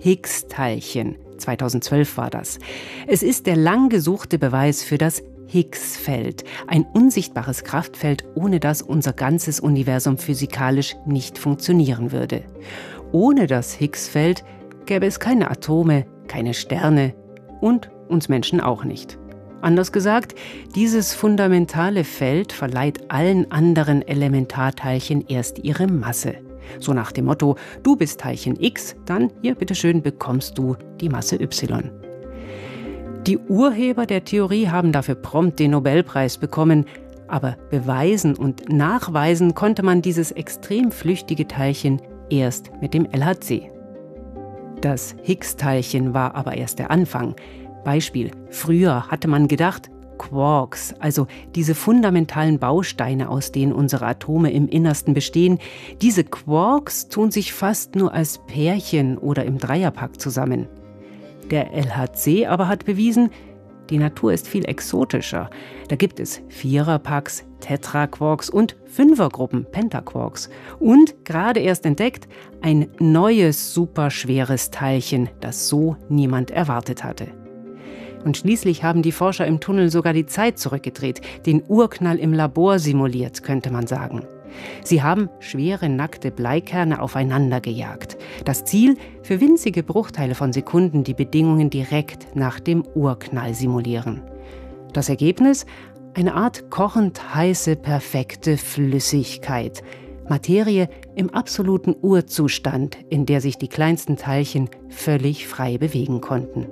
Higgs-Teilchen. 2012 war das. Es ist der lang gesuchte Beweis für das Higgs-Feld, ein unsichtbares Kraftfeld, ohne das unser ganzes Universum physikalisch nicht funktionieren würde. Ohne das Higgs-Feld gäbe es keine Atome, keine Sterne und uns Menschen auch nicht. Anders gesagt, dieses fundamentale Feld verleiht allen anderen Elementarteilchen erst ihre Masse. So nach dem Motto, du bist Teilchen X, dann hier bitteschön bekommst du die Masse Y. Die Urheber der Theorie haben dafür prompt den Nobelpreis bekommen, aber beweisen und nachweisen konnte man dieses extrem flüchtige Teilchen erst mit dem LHC. Das Higgs-Teilchen war aber erst der Anfang. Beispiel: Früher hatte man gedacht, Quarks, also diese fundamentalen Bausteine, aus denen unsere Atome im Innersten bestehen, diese Quarks tun sich fast nur als Pärchen oder im Dreierpack zusammen. Der LHC aber hat bewiesen, die Natur ist viel exotischer. Da gibt es Viererpacks, Tetraquarks und Fünfergruppen, Pentaquarks. Und gerade erst entdeckt, ein neues superschweres Teilchen, das so niemand erwartet hatte. Und schließlich haben die Forscher im Tunnel sogar die Zeit zurückgedreht, den Urknall im Labor simuliert, könnte man sagen. Sie haben schwere, nackte Bleikerne aufeinander gejagt. Das Ziel: für winzige Bruchteile von Sekunden die Bedingungen direkt nach dem Urknall simulieren. Das Ergebnis? Eine Art kochend heiße, perfekte Flüssigkeit. Materie im absoluten Urzustand, in der sich die kleinsten Teilchen völlig frei bewegen konnten.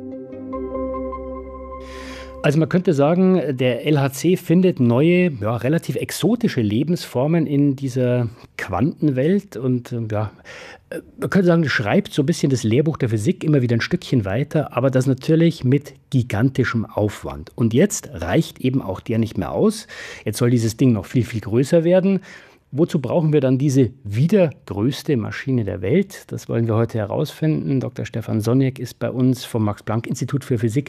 Also man könnte sagen, der LHC findet neue, relativ exotische Lebensformen in dieser Quantenwelt und man könnte sagen, das schreibt so ein bisschen das Lehrbuch der Physik immer wieder ein Stückchen weiter, aber das natürlich mit gigantischem Aufwand. Und jetzt reicht eben auch der nicht mehr aus. Jetzt soll dieses Ding noch viel, viel größer werden. Wozu brauchen wir dann diese wieder größte Maschine der Welt? Das wollen wir heute herausfinden. Dr. Stefan Soniek ist bei uns vom Max-Planck-Institut für Physik.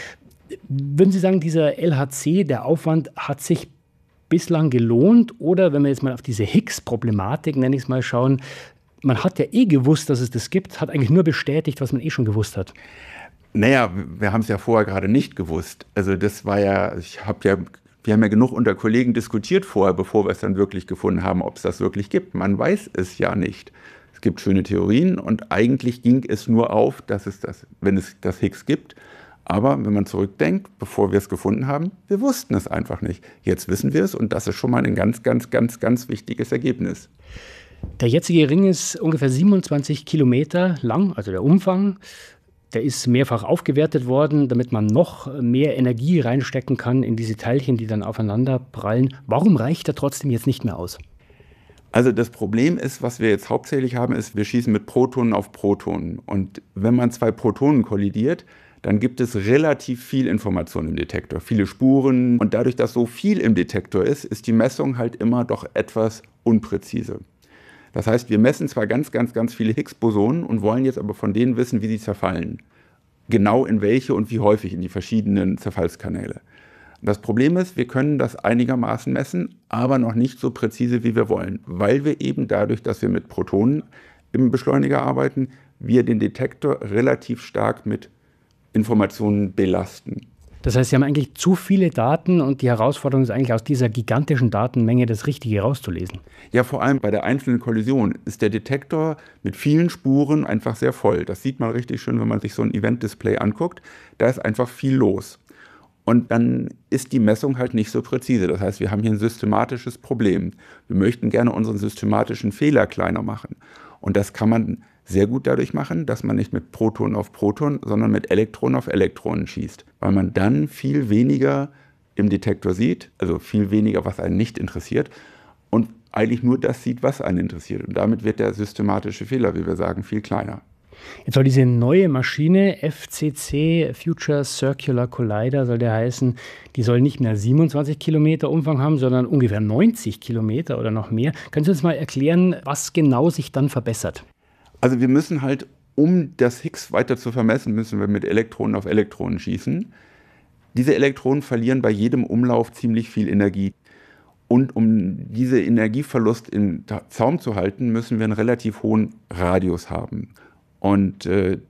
Würden Sie sagen, dieser LHC, der Aufwand hat sich bislang gelohnt? Oder wenn wir jetzt mal auf diese Higgs-Problematik, nenne ich es mal, schauen, man hat ja gewusst, dass es das gibt, hat eigentlich nur bestätigt, was man schon gewusst hat. Naja, wir haben es ja vorher gerade nicht gewusst. Also das war ja, wir haben ja genug unter Kollegen diskutiert vorher, bevor wir es dann wirklich gefunden haben, ob es das wirklich gibt. Man weiß es ja nicht. Es gibt schöne Theorien und eigentlich ging es nur auf, dass es das, wenn es das Higgs gibt. Aber wenn man zurückdenkt, bevor wir es gefunden haben, wir wussten es einfach nicht. Jetzt wissen wir es und das ist schon mal ein ganz, ganz, ganz, ganz wichtiges Ergebnis. Der jetzige Ring ist ungefähr 27 Kilometer lang, also der Umfang. Der ist mehrfach aufgewertet worden, damit man noch mehr Energie reinstecken kann in diese Teilchen, die dann aufeinander prallen. Warum reicht er trotzdem jetzt nicht mehr aus? Also das Problem ist, was wir jetzt hauptsächlich haben, ist, wir schießen mit Protonen auf Protonen. Und wenn man zwei Protonen kollidiert, dann gibt es relativ viel Information im Detektor, viele Spuren. Und dadurch, dass so viel im Detektor ist, ist die Messung halt immer doch etwas unpräzise. Das heißt, wir messen zwar ganz, ganz, ganz viele Higgs-Bosonen und wollen jetzt aber von denen wissen, wie sie zerfallen. Genau in welche und wie häufig in die verschiedenen Zerfallskanäle. Das Problem ist, wir können das einigermaßen messen, aber noch nicht so präzise, wie wir wollen. Weil wir eben dadurch, dass wir mit Protonen im Beschleuniger arbeiten, wir den Detektor relativ stark mit Informationen belasten. Das heißt, Sie haben eigentlich zu viele Daten und die Herausforderung ist eigentlich, aus dieser gigantischen Datenmenge das Richtige rauszulesen. Ja, vor allem bei der einzelnen Kollision ist der Detektor mit vielen Spuren einfach sehr voll. Das sieht man richtig schön, wenn man sich so ein Event-Display anguckt. Da ist einfach viel los. Und dann ist die Messung halt nicht so präzise. Das heißt, wir haben hier ein systematisches Problem. Wir möchten gerne unseren systematischen Fehler kleiner machen. Und das kann man sehr gut dadurch machen, dass man nicht mit Proton auf Proton, sondern mit Elektronen auf Elektronen schießt. Weil man dann viel weniger im Detektor sieht, also viel weniger, was einen nicht interessiert, und eigentlich nur das sieht, was einen interessiert. Und damit wird der systematische Fehler, wie wir sagen, viel kleiner. Jetzt soll diese neue Maschine, FCC, Future Circular Collider, soll der heißen, die soll nicht mehr 27 Kilometer Umfang haben, sondern ungefähr 90 Kilometer oder noch mehr. Können Sie uns mal erklären, was genau sich dann verbessert? Also wir müssen halt, um das Higgs weiter zu vermessen, müssen wir mit Elektronen auf Elektronen schießen. Diese Elektronen verlieren bei jedem Umlauf ziemlich viel Energie. Und um diese Energieverlust im Zaum zu halten, müssen wir einen relativ hohen Radius haben. Und